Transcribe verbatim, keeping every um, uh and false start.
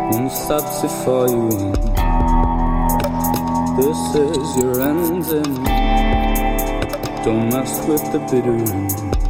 Won't stop before you in. This is your ending. Don't mess with the bitter end.